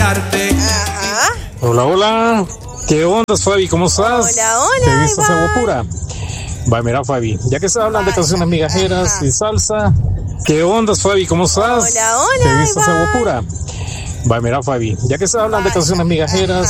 olvidarte. Ajá. Hola, hola. ¿Qué onda, Fabi? ¿Cómo estás? Hola, hola, ¿Te vistas bye. agua pura? Va, mira, Fabi, ya que se hablan de canciones migajeras Ajá. y salsa, ¿qué onda, Fabi? ¿Cómo estás? Hola, hola, ¿Te vistas agua bye. pura? Va, mira, Fabi, ya que se hablan de canciones migajeras